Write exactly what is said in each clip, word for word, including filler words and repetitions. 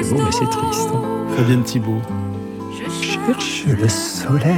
c'est beau, mais c'est triste. Fabienne Thibault. Cherche le soleil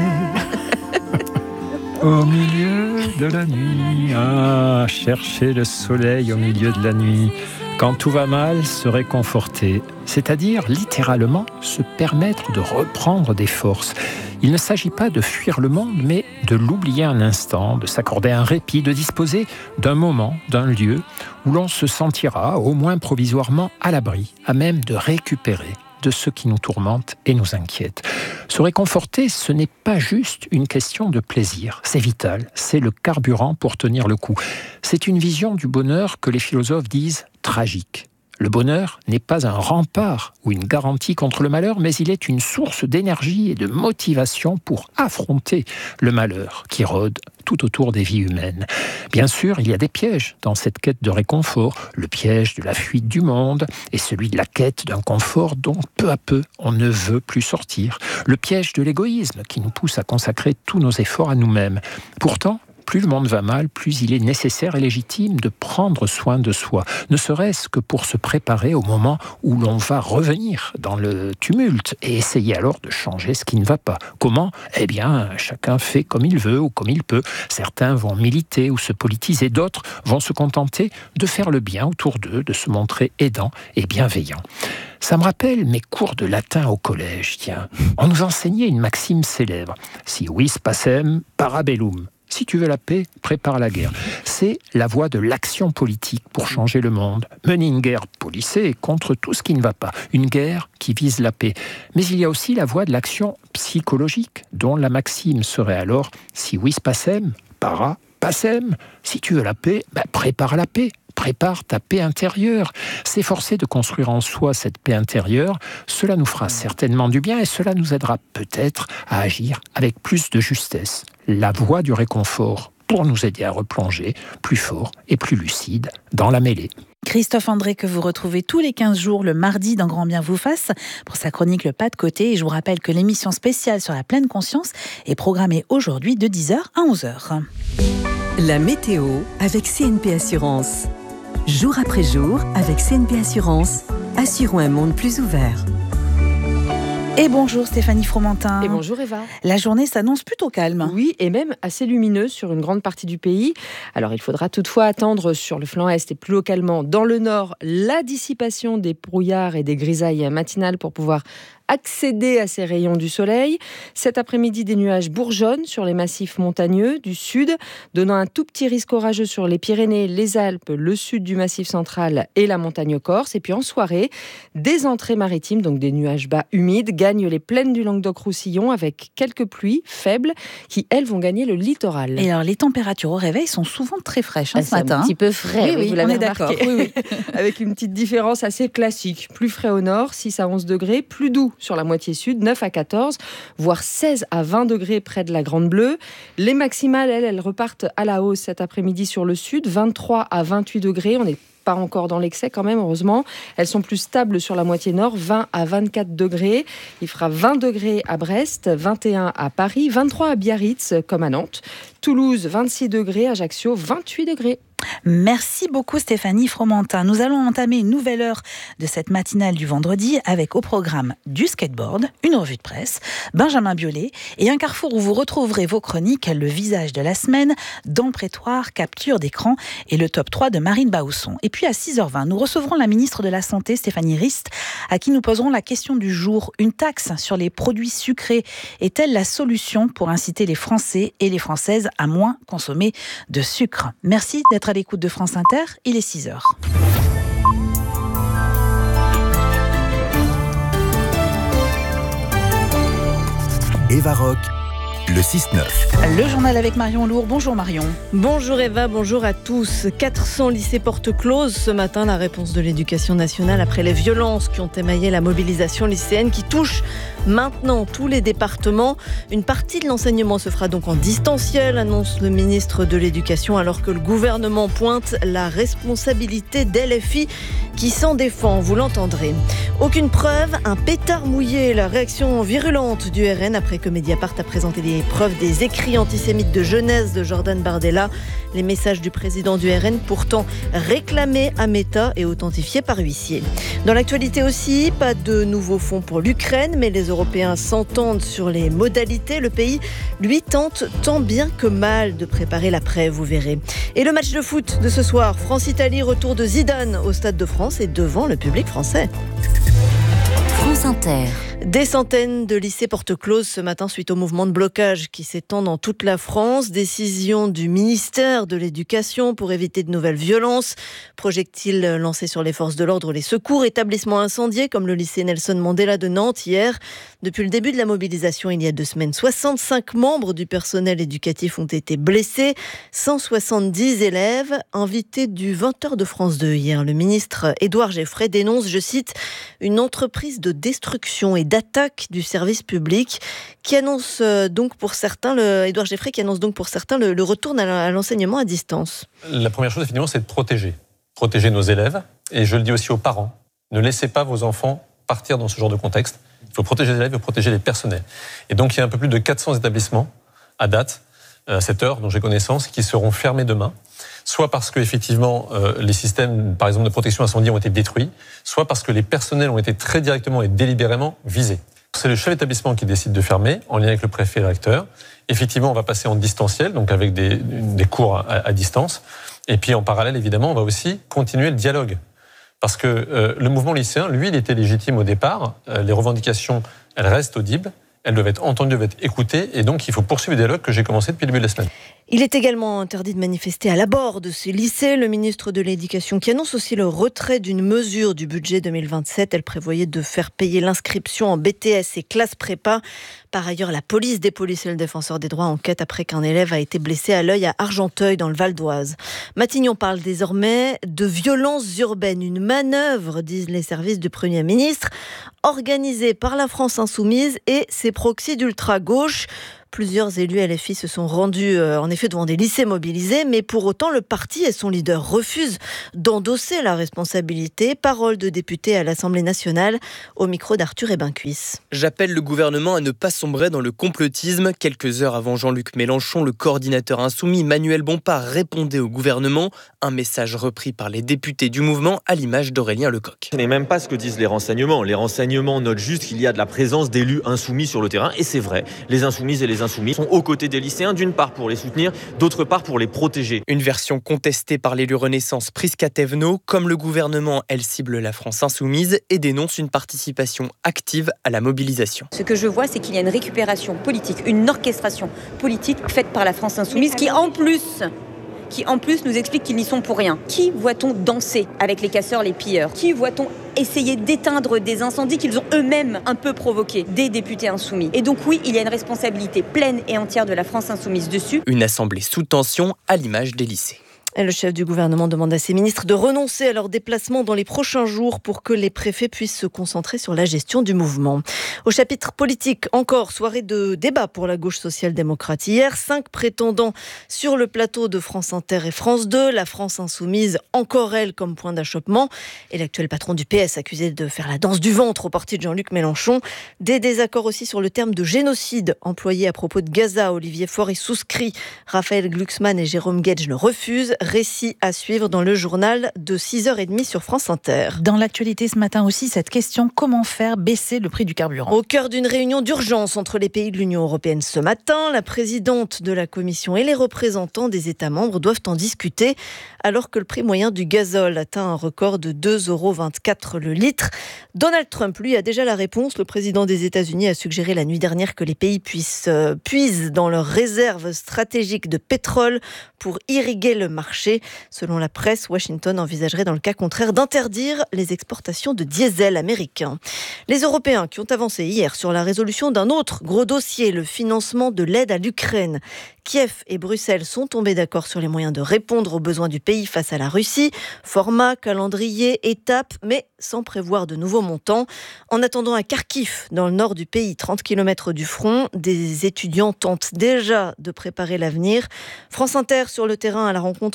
au milieu de la nuit. Ah, chercher le soleil au milieu de la nuit. Quand tout va mal, se réconforter, c'est-à-dire littéralement se permettre de reprendre des forces. Il ne s'agit pas de fuir le monde, mais de l'oublier un instant, de s'accorder un répit, de disposer d'un moment, d'un lieu où l'on se sentira, au moins provisoirement, à l'abri, à même de récupérer de ce qui nous tourmente et nous inquiète. Se réconforter, ce n'est pas juste une question de plaisir, c'est vital, c'est le carburant pour tenir le coup. C'est une vision du bonheur que les philosophes disent tragique. Le bonheur n'est pas un rempart ou une garantie contre le malheur, mais il est une source d'énergie et de motivation pour affronter le malheur qui rôde tout autour des vies humaines. Bien sûr, il y a des pièges dans cette quête de réconfort, le piège de la fuite du monde et celui de la quête d'un confort dont peu à peu on ne veut plus sortir, le piège de l'égoïsme qui nous pousse à consacrer tous nos efforts à nous-mêmes. Pourtant, plus le monde va mal, plus il est nécessaire et légitime de prendre soin de soi, ne serait-ce que pour se préparer au moment où l'on va revenir dans le tumulte et essayer alors de changer ce qui ne va pas. Comment ? Eh bien, chacun fait comme il veut ou comme il peut. Certains vont militer ou se politiser, d'autres vont se contenter de faire le bien autour d'eux, de se montrer aidants et bienveillants. Ça me rappelle mes cours de latin au collège, tiens. On nous enseignait une maxime célèbre. Si vis pacem, para bellum. Si tu veux la paix, prépare la guerre. C'est la voie de l'action politique pour changer le monde. Mener une guerre policée contre tout ce qui ne va pas. Une guerre qui vise la paix. Mais il y a aussi la voie de l'action psychologique, dont la maxime serait alors « si vis pacem, para pacem ». Si tu veux la paix, bah, prépare la paix. Prépare ta paix intérieure. S'efforcer de construire en soi cette paix intérieure, cela nous fera certainement du bien et cela nous aidera peut-être à agir avec plus de justesse. La voie du réconfort pour nous aider à replonger plus fort et plus lucide dans la mêlée. Christophe André, que vous retrouvez tous les quinze jours le mardi dans Grand Bien vous fasse pour sa chronique Le Pas de Côté. Et je vous rappelle que l'émission spéciale sur la pleine conscience est programmée aujourd'hui de dix heures à onze heures. La météo avec C N P Assurance. Jour après jour, avec C N P Assurance, assurons un monde plus ouvert. Et bonjour Stéphanie Fromentin. Et bonjour Eva. La journée s'annonce plutôt calme. Oui, et même assez lumineuse sur une grande partie du pays. Alors il faudra toutefois attendre sur le flanc est et plus localement dans le nord la dissipation des brouillards et des grisailles matinales pour pouvoir accéder à ces rayons du soleil. Cet après-midi, des nuages bourgeonnent sur les massifs montagneux du sud, donnant un tout petit risque orageux sur les Pyrénées, les Alpes, le sud du massif central et la montagne corse. Et puis en soirée, des entrées maritimes, donc des nuages bas humides, gagnent les plaines du Languedoc-Roussillon avec quelques pluies faibles qui, elles, vont gagner le littoral. Et alors, les températures au réveil sont souvent très fraîches hein, ah, ce matin. Un petit peu frais, oui, oui, vous l'avez on est d'accord. Oui, oui. Avec une petite différence assez classique. Plus frais au nord, six à onze degrés, plus doux sur la moitié sud, neuf à quatorze, voire seize à vingt degrés près de la Grande Bleue. Les maximales, elles, elles repartent à la hausse cet après-midi sur le sud, vingt-trois à vingt-huit degrés. On est pas encore dans l'excès quand même, heureusement. Elles sont plus stables sur la moitié nord, vingt à vingt-quatre degrés. Il fera vingt degrés à Brest, vingt et un à Paris, vingt-trois à Biarritz, comme à Nantes. Toulouse, vingt-six degrés, Ajaccio, vingt-huit degrés. Merci beaucoup Stéphanie Fromentin. Nous allons entamer une nouvelle heure de cette matinale du vendredi avec au programme du skateboard, une revue de presse, Benjamin Biolay et un carrefour où vous retrouverez vos chroniques, le visage de la semaine, dans le prétoire, capture d'écran et le top trois de Marine Bausson. Et puis à six heures vingt, nous recevrons la ministre de la Santé, Stéphanie Rist, à qui nous poserons la question du jour. Une taxe sur les produits sucrés est-elle la solution pour inciter les Français et les Françaises à moins consommer de sucre ? Merci d'être à l'écoute de France Inter, il est six heures. Eva Rock, le six neuf. Le journal avec Marion Lourd. Bonjour Marion. Bonjour Eva, bonjour à tous. quatre cents lycées portes closes ce matin, la réponse de l'Éducation nationale après les violences qui ont émaillé la mobilisation lycéenne qui touche maintenant tous les départements. Une partie de l'enseignement se fera donc en distanciel, annonce le ministre de l'Éducation, alors que le gouvernement pointe la responsabilité d'L F I qui s'en défend, vous l'entendrez. Aucune preuve, un pétard mouillé, la réaction virulente du R N après que Mediapart a présenté les preuves des écrits antisémites de jeunesse de Jordan Bardella. Les messages du président du R N pourtant réclamés à Meta et authentifiés par huissier. Dans l'actualité aussi, pas de nouveaux fonds pour l'Ukraine, mais les Européens s'entendent sur les modalités. Le pays, lui, tente tant bien que mal de préparer l'après, vous verrez. Et le match de foot de ce soir, France-Italie, retour de Zidane au Stade de France et devant le public français. France Inter. Des centaines de lycées portent close ce matin suite au mouvement de blocage qui s'étend dans toute la France. Décision du ministère de l'Éducation pour éviter de nouvelles violences. Projectiles lancés sur les forces de l'ordre, les secours, établissements incendiés comme le lycée Nelson Mandela de Nantes hier. Depuis le début de la mobilisation il y a deux semaines, soixante-cinq membres du personnel éducatif ont été blessés. cent soixante-dix élèves invités du vingt heures de France deux hier. Le ministre Édouard Geoffrey dénonce, je cite, une entreprise de destruction et d'attaque du service public qui annonce donc pour certains, le, Édouard Geoffrey qui annonce donc pour certains le, le retour à l'enseignement à distance. La première chose, effectivement, c'est de protéger. Protéger nos élèves. Et je le dis aussi aux parents. Ne laissez pas vos enfants partir dans ce genre de contexte. Il faut protéger les élèves, il faut protéger les personnels. Et donc, il y a un peu plus de quatre cents établissements à date, à cette heure dont j'ai connaissance, qui seront fermés demain. Soit parce que effectivement euh, les systèmes, par exemple, de protection incendie ont été détruits, soit parce que les personnels ont été très directement et délibérément visés. C'est le chef d'établissement qui décide de fermer, en lien avec le préfet et le recteur. Effectivement, on va passer en distanciel, donc avec des, des cours à, à distance. Et puis en parallèle, évidemment, on va aussi continuer le dialogue. Parce que euh, le mouvement lycéen, lui, il était légitime au départ. Euh, les revendications, elles restent audibles. Elles doivent être entendues, doivent être écoutées. Et donc, il faut poursuivre le dialogue que j'ai commencé depuis le début de la semaine. Il est également interdit de manifester à l'abord de ces lycées. Le ministre de l'Éducation qui annonce aussi le retrait d'une mesure du budget deux mille vingt-sept. Elle prévoyait de faire payer l'inscription en B T S et classe prépa. Par ailleurs, la police des policiers et le défenseur des droits enquête après qu'un élève a été blessé à l'œil à Argenteuil dans le Val d'Oise. Matignon parle désormais de violences urbaines. Une manœuvre, disent les services du Premier ministre, organisée par la France Insoumise et ses proxys d'ultra-gauche. Plusieurs élus L F I se sont rendus euh, en effet devant des lycées mobilisés, mais pour autant le parti et son leader refusent d'endosser la responsabilité. Parole de député à l'Assemblée nationale au micro d'Arthur Ebincuisse. J'appelle le gouvernement à ne pas sombrer dans le complotisme. Quelques heures avant Jean-Luc Mélenchon, le coordinateur insoumis Manuel Bompard répondait au gouvernement. Un message repris par les députés du mouvement à l'image d'Aurélien Lecoq. Ce n'est même pas ce que disent les renseignements. Les renseignements notent juste qu'il y a de la présence d'élus insoumis sur le terrain. Et c'est vrai, les insoumises et les insoumis sont aux côtés des lycéens, d'une part pour les soutenir, d'autre part pour les protéger. Une version contestée par l'élu Renaissance Prisca Thévenot. Comme le gouvernement, elle cible la France insoumise et dénonce une participation active à la mobilisation. Ce que je vois, c'est qu'il y a une récupération politique, une orchestration politique faite par la France insoumise qui, en plus... qui en plus nous explique qu'ils n'y sont pour rien. Qui voit-on danser avec les casseurs, les pilleurs ? Qui voit-on essayer d'éteindre des incendies qu'ils ont eux-mêmes un peu provoqués, des députés insoumis ? Et donc oui, il y a une responsabilité pleine et entière de la France insoumise dessus. Une assemblée sous tension à l'image des lycées. Et le chef du gouvernement demande à ses ministres de renoncer à leurs déplacements dans les prochains jours pour que les préfets puissent se concentrer sur la gestion du mouvement. Au chapitre politique, encore soirée de débat pour la gauche social-démocrate. Hier, cinq prétendants sur le plateau de France Inter et France deux. La France insoumise, encore elle, comme point d'achoppement. Et l'actuel patron du P S accusé de faire la danse du ventre au parti de Jean-Luc Mélenchon. Des désaccords aussi sur le terme de génocide employé à propos de Gaza. Olivier Faure y souscrit. Raphaël Glucksmann et Jérôme Guedj le refusent. Récit à suivre dans le journal de six heures trente sur France Inter. Dans l'actualité ce matin aussi, cette question, comment faire baisser le prix du carburant ? Au cœur d'une réunion d'urgence entre les pays de l'Union européenne ce matin, la présidente de la Commission et les représentants des États membres doivent en discuter alors que le prix moyen du gazole atteint un record de deux euros vingt-quatre le litre. Donald Trump, lui, a déjà la réponse. Le président des États-Unis a suggéré la nuit dernière que les pays puissent euh, puisent dans leurs réserves stratégiques de pétrole pour irriguer le marché. Selon la presse, Washington envisagerait dans le cas contraire d'interdire les exportations de diesel américain. Les Européens qui ont avancé hier sur la résolution d'un autre gros dossier, le financement de l'aide à l'Ukraine. Kiev et Bruxelles sont tombés d'accord sur les moyens de répondre aux besoins du pays face à la Russie. Format, calendrier, étapes, mais sans prévoir de nouveaux montants. En attendant à Kharkiv, dans le nord du pays, trente kilomètres du front, des étudiants tentent déjà de préparer l'avenir. France Inter sur le terrain à la rencontre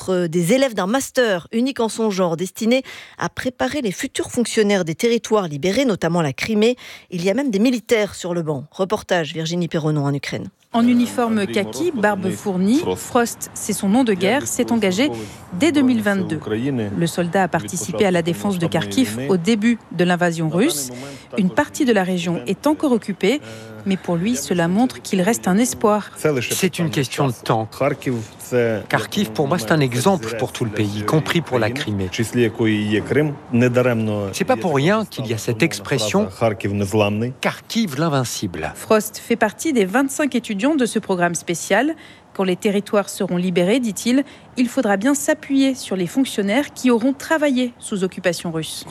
rencontre des élèves d'un master unique en son genre, destiné à préparer les futurs fonctionnaires des territoires libérés, notamment la Crimée. Il y a même des militaires sur le banc. Reportage Virginie Perronon en Ukraine. En uniforme kaki, barbe fournie, Frost, c'est son nom de guerre, s'est engagé dès deux mille vingt-deux. Le soldat a participé à la défense de Kharkiv au début de l'invasion russe. Une partie de la région est encore occupée, mais pour lui, cela montre qu'il reste un espoir. C'est une question de temps. Kharkiv, pour moi, c'est un exemple pour tout le pays, y compris pour la Crimée. C'est pas pour rien qu'il y a cette expression « Kharkiv l'invincible ». Frost fait partie des vingt-cinq étudiants de ce programme spécial. Quand les territoires seront libérés, dit-il, il faudra bien s'appuyer sur les fonctionnaires qui auront travaillé sous occupation russe.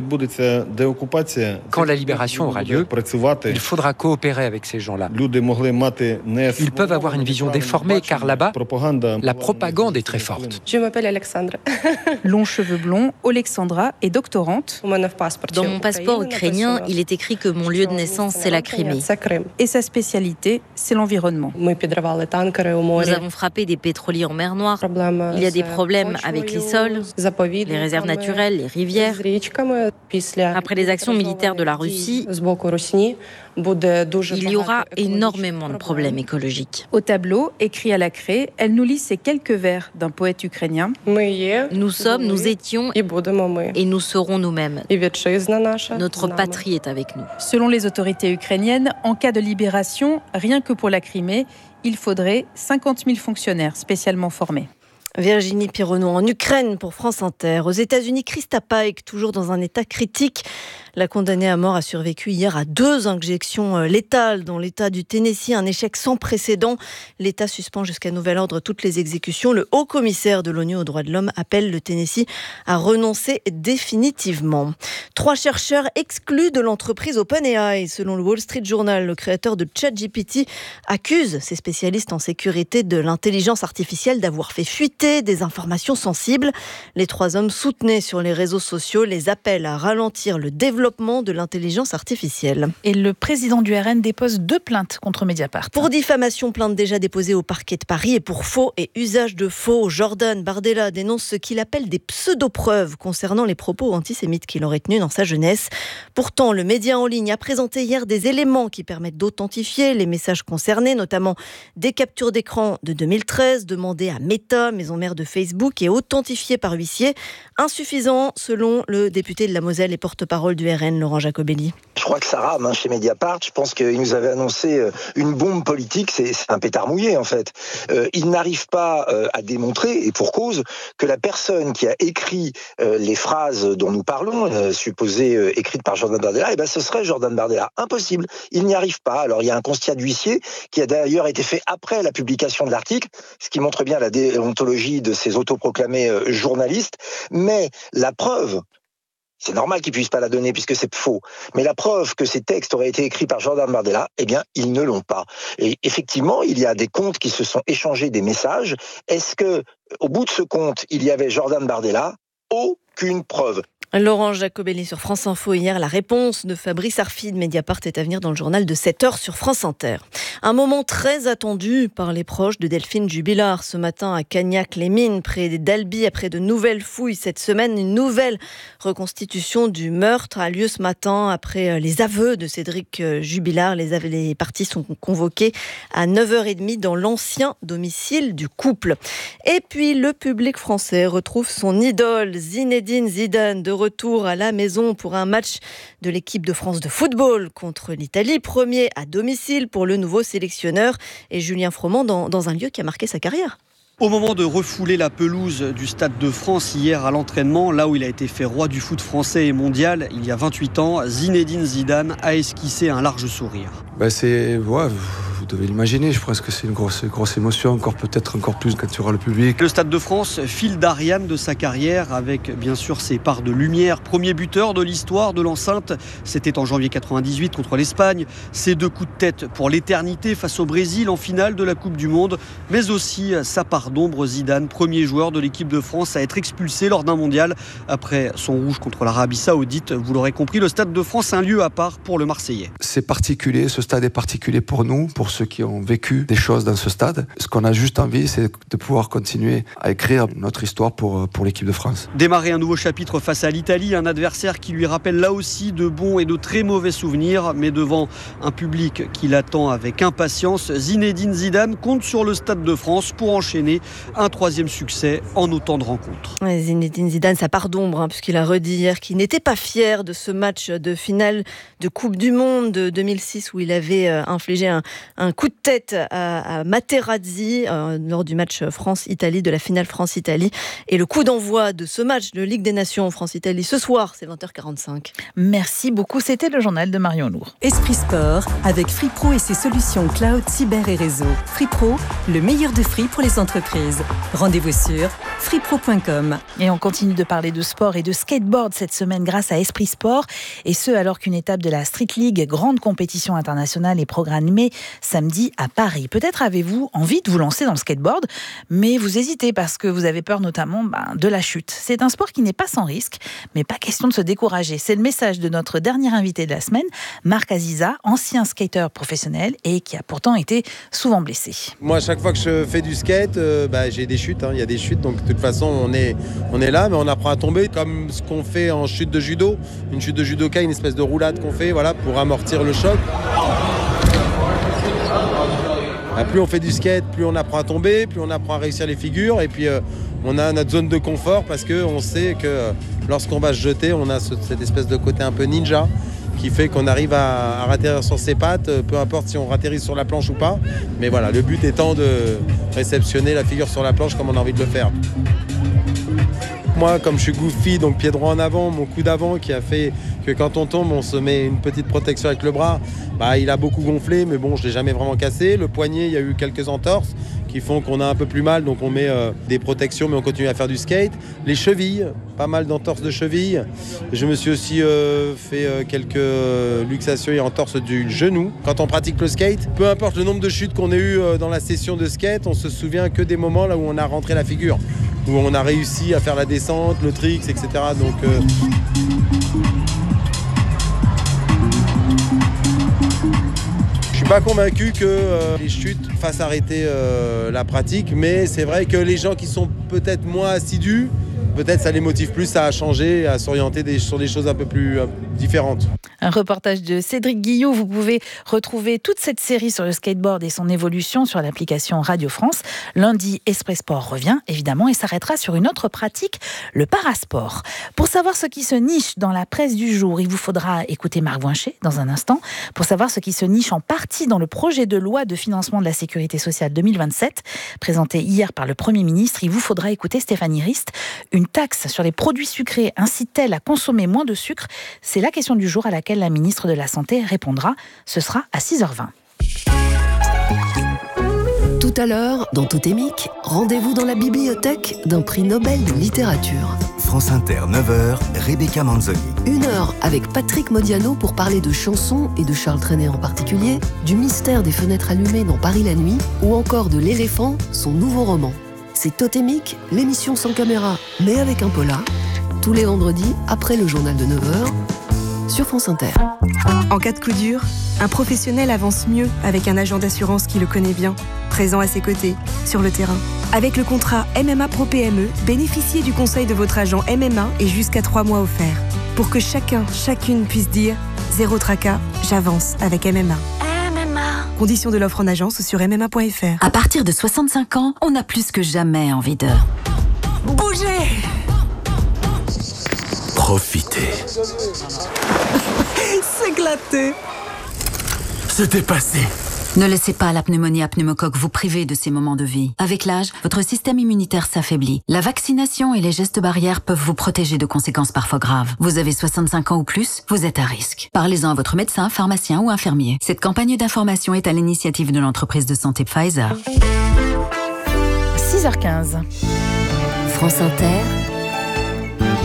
Quand la libération aura lieu, il faudra coopérer avec ces gens-là. Ils peuvent avoir une vision déformée, car là-bas, la propagande est très forte. Je m'appelle Alexandra. Longs cheveux blonds, Alexandra est doctorante. Dans mon passeport ukrainien, il est écrit que mon lieu de naissance, c'est la Crimée. Et sa spécialité, c'est l'environnement. Nous avons frappé des pétroliers en mer Noire. Il y a des problèmes avec les sols, les réserves naturelles, les rivières. Après les actions militaires de la Russie, il y aura énormément de problèmes écologiques. Au tableau, écrit à la craie, elle nous lit ces quelques vers d'un poète ukrainien. Nous sommes, nous étions et nous serons nous-mêmes. Notre patrie est avec nous. Selon les autorités ukrainiennes, en cas de libération, rien que pour la Crimée, il faudrait cinquante mille fonctionnaires spécialement formés. Virginie Perronon en Ukraine pour France Inter. Aux États-Unis, Krista Paik, toujours dans un état critique. La condamnée à mort a survécu hier à deux injections létales dans l'État du Tennessee, un échec sans précédent. L'État suspend jusqu'à nouvel ordre toutes les exécutions. Le haut-commissaire de l'ONU aux droits de l'homme appelle le Tennessee à renoncer définitivement. Trois chercheurs exclus de l'entreprise OpenAI. Selon le Wall Street Journal, le créateur de ChatGPT accuse ses spécialistes en sécurité de l'intelligence artificielle d'avoir fait fuiter des informations sensibles. Les trois hommes soutenaient sur les réseaux sociaux les appels à ralentir le développement de l'intelligence artificielle. Et le président du R N dépose deux plaintes contre Mediapart. Pour diffamation, plainte déjà déposée au parquet de Paris, et pour faux et usage de faux, Jordan Bardella dénonce ce qu'il appelle des pseudo-preuves concernant les propos antisémites qu'il aurait tenus dans sa jeunesse. Pourtant, le média en ligne a présenté hier des éléments qui permettent d'authentifier les messages concernés, notamment des captures d'écran de deux mille treize demandées à Meta, maison mère de Facebook, et authentifiées par huissier. Insuffisant, selon le député de la Moselle et porte-parole du R N, Laurent Jacobelli. Je crois que ça rame hein, chez Mediapart. Je pense qu'il nous avait annoncé une bombe politique. C'est, c'est un pétard mouillé, en fait. Euh, il n'arrive pas euh, à démontrer, et pour cause, que la personne qui a écrit euh, les phrases dont nous parlons, euh, supposées euh, écrites par Jordan Bardella, eh ben, ce serait Jordan Bardella. Impossible. Il n'y arrive pas. Alors, il y a un constat d'huissier qui a d'ailleurs été fait après la publication de l'article, ce qui montre bien la déontologie de ces autoproclamés euh, journalistes. Mais la preuve, c'est normal qu'ils ne puissent pas la donner puisque c'est faux. Mais la preuve que ces textes auraient été écrits par Jordan Bardella, eh bien, ils ne l'ont pas. Et effectivement, il y a des comptes qui se sont échangés des messages. Est-ce que, au bout de ce compte, il y avait Jordan Bardella ? Aucune preuve. Laurent Jacobelli sur France Info hier. La réponse de Fabrice Arfi de Mediapart est à venir dans le journal de sept heures sur France Inter. Un moment très attendu par les proches de Delphine Jubilard ce matin à Cagnac-les-Mines, près d'Albi, après de nouvelles fouilles cette semaine. Une nouvelle reconstitution du meurtre a lieu ce matin après les aveux de Cédric Jubilard. Les, les parties sont convoquées à neuf heures trente dans l'ancien domicile du couple. Et puis le public français retrouve son idole Zinedine Zidane de retour à la maison pour un match de l'équipe de France de football contre l'Italie, premier à domicile pour le nouveau sélectionneur, et Julien Froment dans, dans un lieu qui a marqué sa carrière. Au moment de refouler la pelouse du Stade de France hier à l'entraînement, là où il a été fait roi du foot français et mondial il y a vingt-huit ans, Zinedine Zidane a esquissé un large sourire. Ben c'est, ouais, vous devez l'imaginer, je pense que c'est une grosse, grosse émotion, encore peut-être encore plus quand tu auras le public. Le Stade de France, fil d'Ariane de sa carrière, avec bien sûr ses parts de lumière. Premier buteur de l'histoire de l'enceinte, c'était en janvier quatre-vingt-dix-huit contre l'Espagne. Ses deux coups de tête pour l'éternité face au Brésil en finale de la Coupe du Monde, mais aussi sa part d'ombre. Zidane, premier joueur de l'équipe de France à être expulsé lors d'un mondial après son rouge contre l'Arabie Saoudite. Vous l'aurez compris, le Stade de France, un lieu à part pour le Marseillais. C'est particulier, ce stade est particulier pour nous, pour pour ceux qui ont vécu des choses dans ce stade. Ce qu'on a juste envie, c'est de pouvoir continuer à écrire notre histoire pour, pour l'équipe de France. Démarrer un nouveau chapitre face à l'Italie, un adversaire qui lui rappelle là aussi de bons et de très mauvais souvenirs, mais devant un public qui l'attend avec impatience, Zinedine Zidane compte sur le Stade de France pour enchaîner un troisième succès en autant de rencontres. Ouais, Zinedine Zidane, ça part d'ombre, hein, puisqu'il a redit hier qu'il n'était pas fier de ce match de finale de Coupe du Monde de deux mille six où il avait euh, infligé un, un coup de tête à, à Materazzi euh, lors du match France-Italie, de la finale France-Italie. Et le coup d'envoi de ce match de Ligue des Nations France-Italie ce soir, c'est vingt heures quarante-cinq. Merci beaucoup, c'était le journal de Marion Lourd. Esprit Sport avec Free Pro et ses solutions cloud, cyber et réseau. Free Pro, le meilleur de Free pour les entreprises. Rendez-vous sur free pro point com. Et on continue de parler de sport et de skateboard cette semaine grâce à Esprit Sport. Et ce, alors qu'une étape de la Street League, grande compétition internationale, est programmée samedi à Paris. Peut-être avez-vous envie de vous lancer dans le skateboard, mais vous hésitez parce que vous avez peur notamment ben, de la chute. C'est un sport qui n'est pas sans risque, mais pas question de se décourager. C'est le message de notre dernier invité de la semaine, Marc Aziza, ancien skateur professionnel et qui a pourtant été souvent blessé. Moi, à chaque fois que je fais du skate, euh, bah, j'ai des chutes. Hein. Il y a des chutes, donc de toute façon, on est, on est là, mais on apprend à tomber comme ce qu'on fait en chute de judo. Une chute de judoka, une espèce de roulade qu'on fait, voilà, pour amortir le choc. Bah, plus on fait du skate, plus on apprend à tomber, plus on apprend à réussir les figures, et puis euh, on a notre zone de confort parce qu'on sait que euh, lorsqu'on va se jeter, on a ce, cette espèce de côté un peu ninja qui fait qu'on arrive à, à ratterrir sur ses pattes, peu importe si on ratterrit sur la planche ou pas. Mais voilà, le but étant de réceptionner la figure sur la planche comme on a envie de le faire. Moi, comme je suis goofy, donc pied droit en avant, mon coup d'avant qui a fait que quand on tombe, on se met une petite protection avec le bras. Bah, il a beaucoup gonflé, mais bon, je ne l'ai jamais vraiment cassé. Le poignet, il y a eu quelques entorses qui font qu'on a un peu plus mal, donc on met euh, des protections, mais on continue à faire du skate. Les chevilles, pas mal d'entorses de chevilles. Je me suis aussi euh, fait euh, quelques euh, luxations et entorses du genou. Quand on pratique le skate, peu importe le nombre de chutes qu'on ait eues euh, dans la session de skate, on se souvient que des moments là où on a rentré la figure, où on a réussi à faire la descente, le tricks, et cetera. Donc, euh... je suis pas convaincu que euh, les chutes fassent arrêter euh, la pratique, mais c'est vrai que les gens qui sont peut-être moins assidus, peut-être ça les motive plus à changer, à s'orienter des, sur des choses un peu plus euh, différentes. Un reportage de Cédric Guillot. Vous pouvez retrouver toute cette série sur le skateboard et son évolution sur l'application Radio France. Lundi, Esprit Sport revient, évidemment, et s'arrêtera sur une autre pratique, le parasport. Pour savoir ce qui se niche dans la presse du jour, il vous faudra écouter Marc Voincher dans un instant. Pour savoir ce qui se niche en partie dans le projet de loi de financement de la sécurité sociale deux mille vingt-sept, présenté hier par le Premier ministre, il vous faudra écouter Stéphanie Rist. Une taxe sur les produits sucrés incite-t-elle à consommer moins de sucre ? C'est la question du jour à laquelle la ministre de la Santé répondra. Ce sera à six heures vingt. Tout à l'heure, dans Totémique, rendez-vous dans la bibliothèque d'un prix Nobel de littérature. France Inter, neuf heures, Rebecca Manzoni. Une heure avec Patrick Modiano pour parler de chansons et de Charles Trenet en particulier, du mystère des fenêtres allumées dans Paris la nuit, ou encore de L'éléphant, son nouveau roman. C'est Totémique, l'émission sans caméra, mais avec un polar, tous les vendredis après le journal de neuf heures, sur France Inter. En cas de coup dur, un professionnel avance mieux avec un agent d'assurance qui le connaît bien, présent à ses côtés, sur le terrain. Avec le contrat M M A Pro P M E, bénéficiez du conseil de votre agent M M A et jusqu'à trois mois offerts. Pour que chacun, chacune puisse dire « Zéro tracas, j'avance avec M M A ». M M A. Conditions de l'offre en agence sur m m a point f r. À partir de soixante-cinq ans, on a plus que jamais envie de... Bouger. Profitez. S'éclater. Se dépasser. Ne laissez pas la pneumonie à pneumocoque vous priver de ces moments de vie. Avec l'âge, votre système immunitaire s'affaiblit. La vaccination et les gestes barrières peuvent vous protéger de conséquences parfois graves. Vous avez soixante-cinq ans ou plus, vous êtes à risque. Parlez-en à votre médecin, pharmacien ou infirmier. Cette campagne d'information est à l'initiative de l'entreprise de santé Pfizer. six heures quinze. France Inter,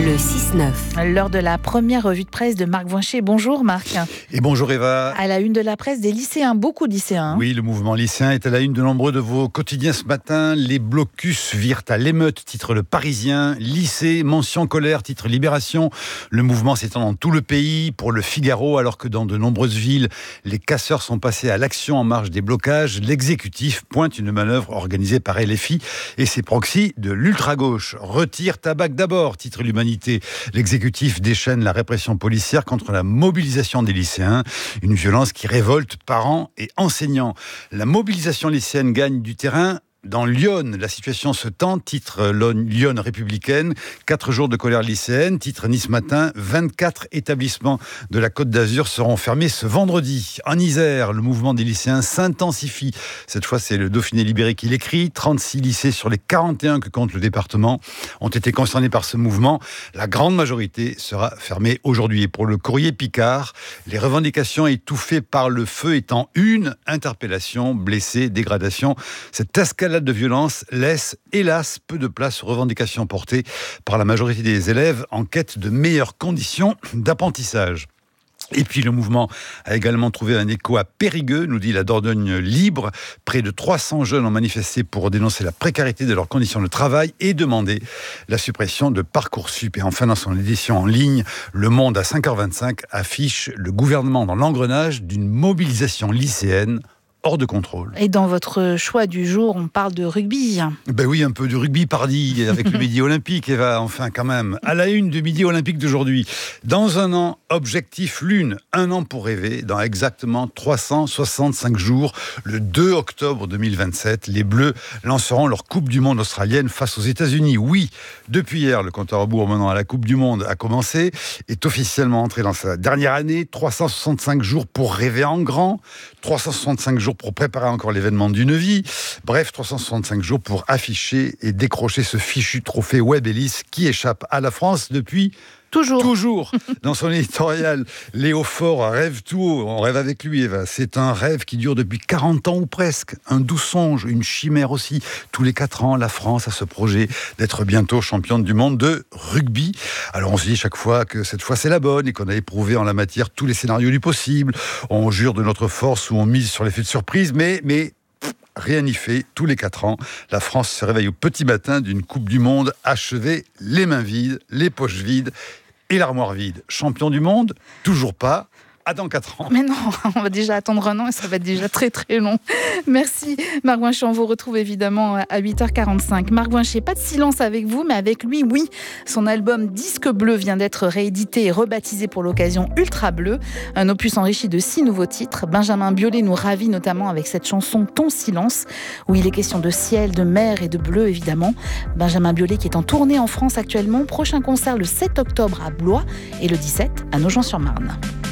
Le six neuf. L'heure de la première revue de presse de Marc Voincher. Bonjour Marc. Et bonjour Eva. À la une de la presse des lycéens, beaucoup de lycéens. Oui, le mouvement lycéen est à la une de nombreux de vos quotidiens ce matin. Les blocus virent à l'émeute, titre Le Parisien. Lycée, mention colère, titre Libération. Le mouvement s'étend dans tout le pays. Pour Le Figaro, alors que dans de nombreuses villes, les casseurs sont passés à l'action en marge des blocages, l'exécutif pointe une manœuvre organisée par L F I et ses proxys de l'ultra-gauche. Retire tabac d'abord, titre L'Humanité. L'exécutif déchaîne la répression policière contre la mobilisation des lycéens, une violence qui révolte parents et enseignants. La mobilisation lycéenne gagne du terrain. Dans Lyon, la situation se tend, titre Lyon républicaine, quatre jours de colère lycéenne, titre Nice Matin, vingt-quatre établissements de la Côte d'Azur seront fermés ce vendredi. En Isère, le mouvement des lycéens s'intensifie. Cette fois, c'est le Dauphiné libéré qui l'écrit. trente-six lycées sur les quarante et un que compte le département ont été concernés par ce mouvement. La grande majorité sera fermée aujourd'hui. Et pour le Courrier Picard, les revendications étouffées par le feu étant une, interpellation, blessés, dégradation. Cette escalade de violence laisse, hélas, peu de place aux revendications portées par la majorité des élèves en quête de meilleures conditions d'apprentissage. Et puis le mouvement a également trouvé un écho à Périgueux, nous dit la Dordogne Libre. Près de trois cents jeunes ont manifesté pour dénoncer la précarité de leurs conditions de travail et demander la suppression de Parcoursup. Et enfin, dans son édition en ligne, Le Monde à cinq heures vingt-cinq affiche le gouvernement dans l'engrenage d'une mobilisation lycéenne hors de contrôle. Et dans votre choix du jour, on parle de rugby. Ben oui, un peu de rugby, pardi, avec le Midi Olympique, Eva, enfin quand même. À la une du Midi Olympique d'aujourd'hui. Dans un an, objectif Lune, un an pour rêver. Dans exactement trois cent soixante-cinq jours, le deux octobre deux mille vingt-sept, les Bleus lanceront leur Coupe du Monde australienne face aux États-Unis. Oui, depuis hier, le compte à rebours menant à la Coupe du Monde a commencé, est officiellement entré dans sa dernière année. trois cent soixante-cinq jours pour rêver en grand, trois cent soixante-cinq jours pour préparer encore l'événement d'une vie. Bref, trois cent soixante-cinq jours pour afficher et décrocher ce fichu trophée Webb Ellis qui échappe à la France depuis... Toujours. Toujours. Dans son éditorial, Léo Faure rêve tout haut. On rêve avec lui, Eva. C'est un rêve qui dure depuis quarante ans ou presque. Un doux songe, une chimère aussi. Tous les quatre ans, la France a ce projet d'être bientôt championne du monde de rugby. Alors on se dit chaque fois que cette fois c'est la bonne et qu'on a éprouvé en la matière tous les scénarios du possible. On jure de notre force ou on mise sur l'effet de surprise, mais... mais rien n'y fait, tous les quatre ans, la France se réveille au petit matin d'une Coupe du Monde achevée, les mains vides, les poches vides et l'armoire vide. Champion du monde, toujours pas. À dans quatre ans. Mais non, on va déjà attendre un an et ça va être déjà très très long. Merci Marc Voincher, on vous retrouve évidemment à huit heures quarante-cinq. Marc Voincher, pas de silence avec vous, mais avec lui, oui. Son album Disque Bleu vient d'être réédité et rebaptisé pour l'occasion Ultra Bleu. Un opus enrichi de six nouveaux titres. Benjamin Biolay nous ravit notamment avec cette chanson Ton silence, où il est question de ciel, de mer et de bleu évidemment. Benjamin Biolay qui est en tournée en France actuellement. Prochain concert le sept octobre à Blois et le dix-sept à Nogent-sur-Marne.